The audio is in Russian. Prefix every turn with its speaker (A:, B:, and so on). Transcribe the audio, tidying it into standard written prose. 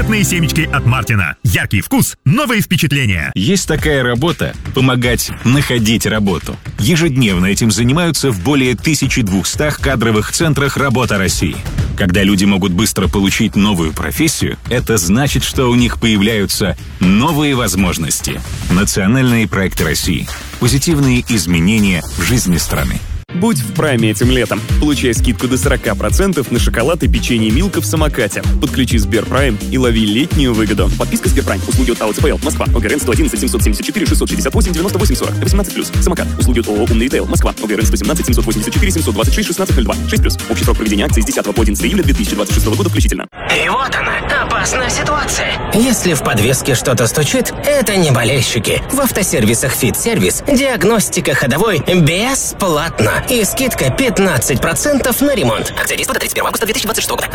A: Импортные семечки от Мартина. Яркий вкус, новые впечатления.
B: Есть такая работа – помогать находить работу. Ежедневно этим занимаются в более 1200 кадровых центрах «Работа России». Когда люди могут быстро получить новую профессию, это значит, что у них появляются новые возможности. Национальные проекты России. Позитивные изменения в жизни страны.
C: Будь в прайме этим летом. Получай скидку до 40% на шоколад и печенье Милка в самокате. Подключи Сберпрайм и лови летнюю выгоду. Подписка Сберпрайм. Услуги от АО ЦПЛ. Москва. ОГРН 111 774 668 98 40. 18+. Самокат. Услуги от ООО «Умный ритейл». Москва. ОГРН 117 784 726 1602. 6+. Общий срок проведения акции с 10 по 11 июля 2026 года включительно.
D: И вот она, опасная ситуация. Если в подвеске что-то стучит, это не болельщики. В автосервисах «Фит-сервис» диагностика ходовой бесплатно. И скидка 15% на ремонт. Акция действует до 31 августа 2026 года.